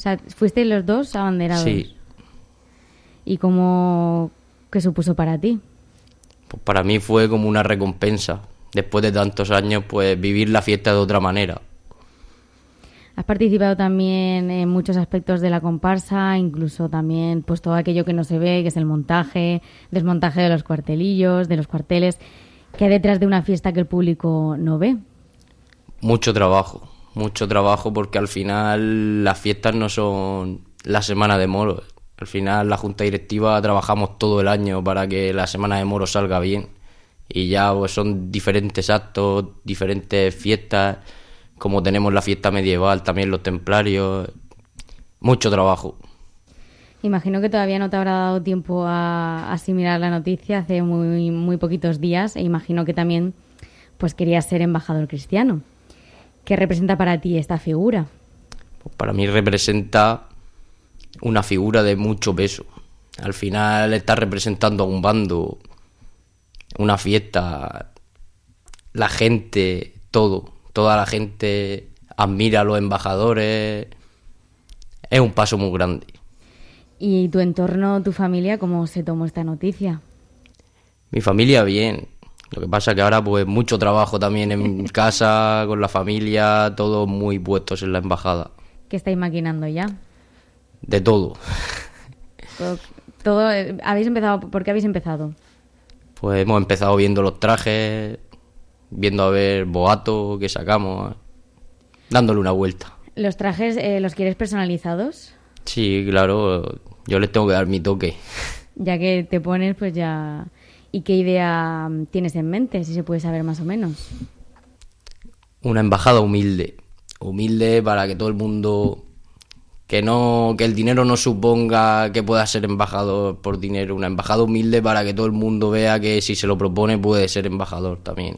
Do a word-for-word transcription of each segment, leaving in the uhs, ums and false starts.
sea, ¿fuisteis los dos abanderados? Sí. ¿Y cómo, qué supuso para ti? Pues para mí fue como una recompensa. Después de tantos años, pues vivir la fiesta de otra manera. Has participado también en muchos aspectos de la comparsa, incluso también pues todo aquello que no se ve, que es el montaje, desmontaje de los cuartelillos, de los cuarteles, que hay detrás de una fiesta que el público no ve. Mucho trabajo, mucho trabajo porque al final las fiestas no son la semana de moros. Al final la junta directiva trabajamos todo el año para que la semana de moros salga bien. Y ya pues son diferentes actos, diferentes fiestas, como tenemos la fiesta medieval, también los templarios. Mucho trabajo. Imagino que todavía no te habrá dado tiempo a asimilar la noticia hace muy, muy poquitos días, e imagino que también pues querías ser embajador cristiano. ¿Qué representa para ti esta figura? Pues para mí representa una figura de mucho peso. Al final estás representando a un bando, una fiesta, la gente, todo. Toda la gente admira a los embajadores. Es un paso muy grande. ¿Y tu entorno, tu familia, cómo se tomó esta noticia? Mi familia bien. Lo que pasa es que ahora pues mucho trabajo también en casa, con la familia, todos muy puestos en la embajada. ¿Qué estáis maquinando ya? De todo. Todo, todo ¿habéis empezado? ¿Por qué habéis empezado? Pues hemos empezado viendo los trajes, viendo a ver boatos que sacamos, dándole una vuelta. ¿Los trajes eh, los quieres personalizados? Sí, claro, yo les tengo que dar mi toque. Ya que te pones, pues ya... ¿Y qué idea tienes en mente, si se puede saber más o menos? Una embajada humilde, humilde para que todo el mundo... Que no, que el dinero no suponga que pueda ser embajador por dinero. Una embajada humilde para que todo el mundo vea que si se lo propone puede ser embajador también.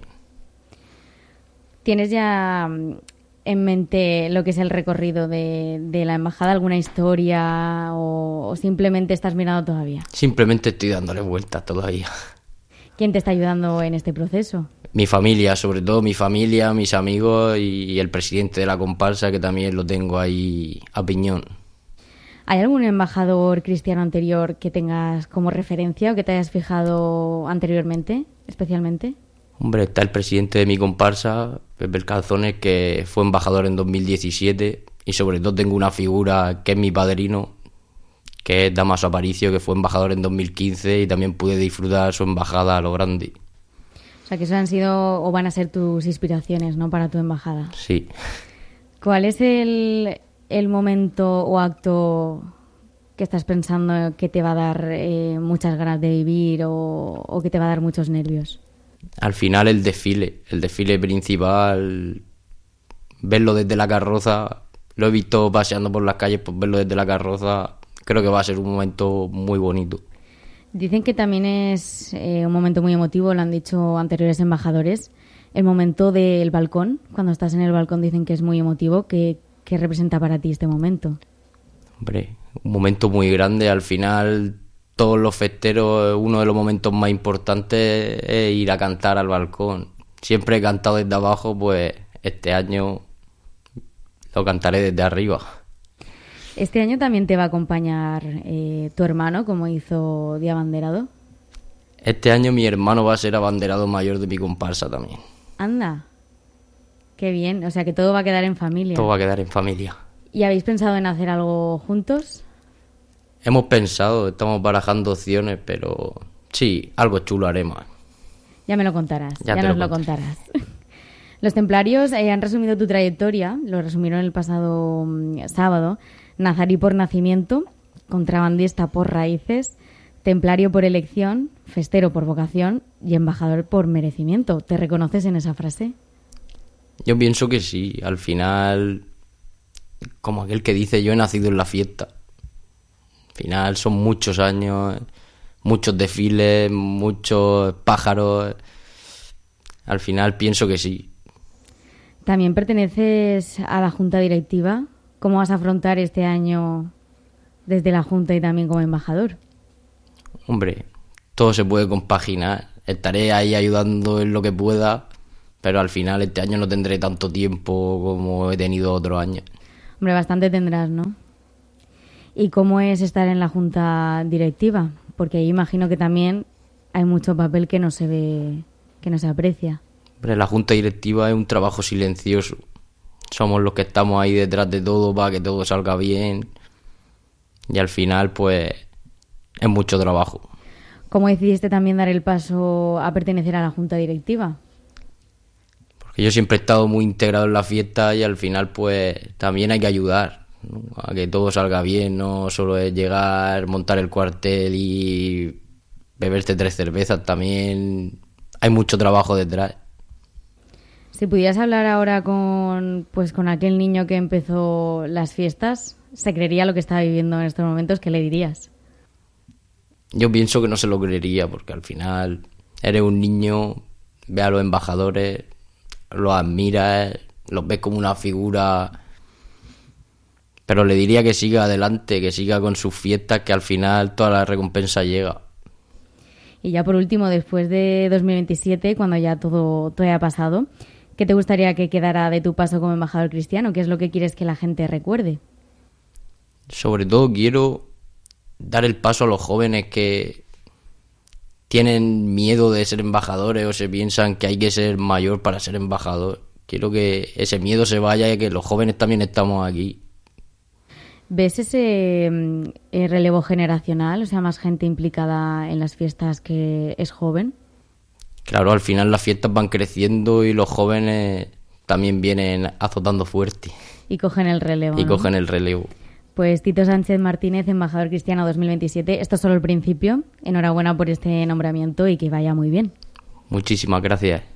¿Tienes ya en mente lo que es el recorrido de, de la embajada? ¿Alguna historia o, o simplemente estás mirando todavía? Simplemente estoy dándole vueltas todavía. ¿Quién te está ayudando en este proceso? Mi familia, sobre todo mi familia, mis amigos y el presidente de la comparsa, que también lo tengo ahí a piñón. ¿Hay algún embajador cristiano anterior que tengas como referencia o que te hayas fijado anteriormente, especialmente? Hombre, está el presidente de mi comparsa, Pepe Calzones, que fue embajador en dos mil diecisiete, y sobre todo tengo una figura que es mi padrino, que es Damaso Aparicio, que fue embajador en dos mil quince y también pude disfrutar su embajada a lo grande. O sea, que eso han sido o van a ser tus inspiraciones, ¿no?, para tu embajada. Sí. ¿Cuál es el, el momento o acto que estás pensando que te va a dar eh, muchas ganas de vivir o, o que te va a dar muchos nervios? Al final el desfile, el desfile principal, verlo desde la carroza, lo he visto paseando por las calles, pues verlo desde la carroza, creo que va a ser un momento muy bonito. Dicen que también es eh, un momento muy emotivo, lo han dicho anteriores embajadores, el momento del balcón. Cuando estás en el balcón dicen que es muy emotivo. ¿Qué, qué representa para ti este momento? Hombre, un momento muy grande. Al final, todos los festeros, uno de los momentos más importantes es ir a cantar al balcón. Siempre he cantado desde abajo, pues este año lo cantaré desde arriba. ¿Este año también te va a acompañar eh, tu hermano, como hizo de abanderado? Este año mi hermano va a ser abanderado mayor de mi comparsa también. Anda, qué bien. O sea, que todo va a quedar en familia. Todo va a quedar en familia. ¿Y habéis pensado en hacer algo juntos? Hemos pensado, estamos barajando opciones, pero sí, algo chulo haremos. Ya me lo contarás, ya, Ya nos lo lo contaré. contarás. Los templarios eh, han resumido tu trayectoria, lo resumieron el pasado mm, sábado. Nazarí por nacimiento, contrabandista por raíces, templario por elección, festero por vocación y embajador por merecimiento. ¿Te reconoces en esa frase? Yo pienso que sí, al final, como aquel que dice, yo he nacido en la fiesta. Al final son muchos años, muchos desfiles, muchos pájaros. Al final pienso que sí. ¿También perteneces a la junta directiva? ¿Cómo vas a afrontar este año desde la junta y también como embajador? Hombre, todo se puede compaginar. Estaré ahí ayudando en lo que pueda, pero al final este año no tendré tanto tiempo como he tenido otros años. Hombre, bastante tendrás, ¿no? ¿Y cómo es estar en la junta directiva? Porque ahí imagino que también hay mucho papel que no se ve, que no se aprecia. Hombre, la junta directiva es un trabajo silencioso. Somos los que estamos ahí detrás de todo para que todo salga bien. Y al final, pues, es mucho trabajo. ¿Cómo decidiste también dar el paso a pertenecer a la junta directiva? Porque yo siempre he estado muy integrado en la fiesta y al final, pues, también hay que ayudar, ¿no? A que todo salga bien. No solo es llegar, montar el cuartel y beberte tres cervezas. También hay mucho trabajo detrás. Si pudieras hablar ahora con, pues, con aquel niño que empezó las fiestas, ¿se creería lo que está viviendo en estos momentos? ¿Qué le dirías? Yo pienso que no se lo creería, porque al final eres un niño, ves a los embajadores, los admiras, los ves como una figura, pero le diría que siga adelante, que siga con sus fiestas, que al final toda la recompensa llega. Y ya por último, después de dos mil veintisiete, cuando ya todo, todo haya pasado, ¿qué te gustaría que quedara de tu paso como embajador cristiano? ¿Qué es lo que quieres que la gente recuerde? Sobre todo quiero dar el paso a los jóvenes que tienen miedo de ser embajadores o se piensan que hay que ser mayor para ser embajador. Quiero que ese miedo se vaya y que los jóvenes también estamos aquí. ¿Ves ese eh, relevo generacional? O sea, más gente implicada en las fiestas que es joven. Claro, al final las fiestas van creciendo y los jóvenes también vienen azotando fuerte. Y cogen el relevo. Y ¿no? cogen el relevo. Pues Tito Sánchez Martínez, embajador cristiano dos mil veintisiete. Esto es solo el principio. Enhorabuena por este nombramiento y que vaya muy bien. Muchísimas gracias.